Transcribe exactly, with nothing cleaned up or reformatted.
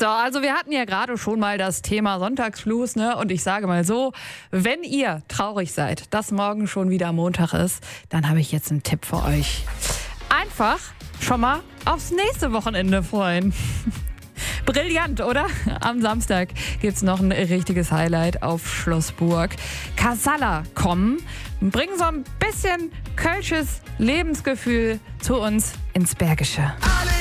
So, also wir hatten ja gerade schon mal das Thema Sonntagsblues, ne? Und ich sage mal so, wenn ihr traurig seid, dass morgen schon wieder Montag ist, dann habe ich jetzt einen Tipp für euch. Einfach schon mal aufs nächste Wochenende freuen. Brillant, oder? Am Samstag gibt's noch ein richtiges Highlight auf Schlossburg. Casalla kommen, bringen so ein bisschen kölsches Lebensgefühl zu uns ins Bergische. Alle